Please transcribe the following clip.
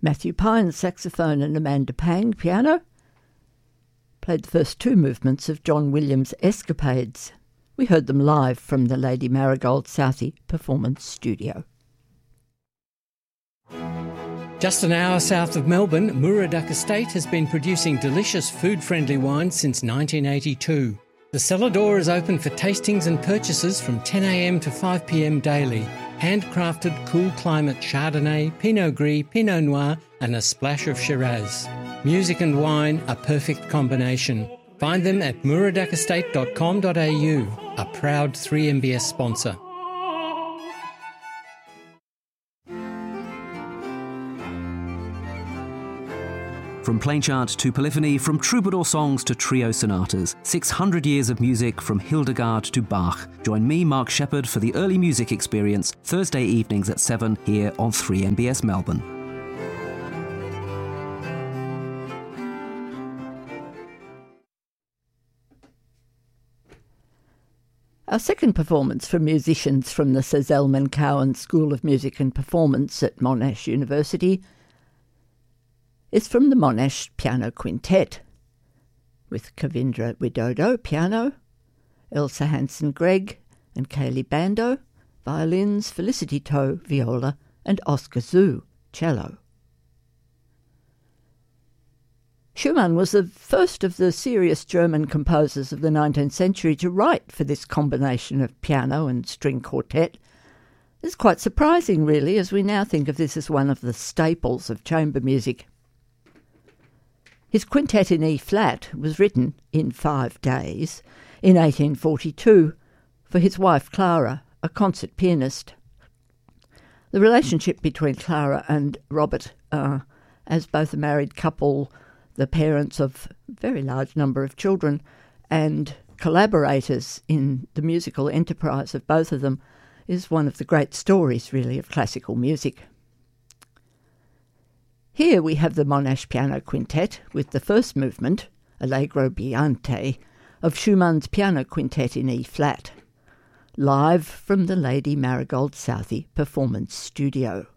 Matthew Pine, saxophone, and Amanda Pang, piano, played the first two movements of John Williams' Escapades. We heard them live from the Lady Marigold Southey Performance Studio. Just an hour south of Melbourne, Muraduck Estate has been producing delicious food-friendly wine since 1982. The cellar door is open for tastings and purchases from 10 a.m. to 5 p.m. daily. Handcrafted cool climate Chardonnay, Pinot Gris, Pinot Noir and a splash of Shiraz. Music and wine, a perfect combination. Find them at muraduckestate.com.au, a proud 3MBS sponsor. From plain chant to polyphony, from troubadour songs to trio sonatas, 600 years of music from Hildegard to Bach. Join me, Mark Shepherd, for the early music experience, Thursday evenings at 7 here on 3MBS Melbourne. Our second performance from musicians from the Sir Zelman Cowen School of Music and Performance at Monash University is from the Monash Piano Quintet, with Kavindra Widodo, piano, Elsa Hansen-Gregg and Kaylee Bando, violins, Felicity Toe, viola, and Oscar Zhu, cello. Schumann was the first of the serious German composers of the 19th century to write for this combination of piano and string quartet. It's quite surprising, really, as we now think of this as one of the staples of chamber music. His quintet in E-flat was written in 5 days in 1842 for his wife Clara, a concert pianist. The relationship between Clara and Robert, as both a married couple, the parents of a very large number of children, and collaborators in the musical enterprise of both of them, is one of the great stories, really, of classical music. Here we have the Monash Piano Quintet with the first movement, Allegro Biante, of Schumann's Piano Quintet in E-flat, live from the Lady Marigold Southey Performance Studio.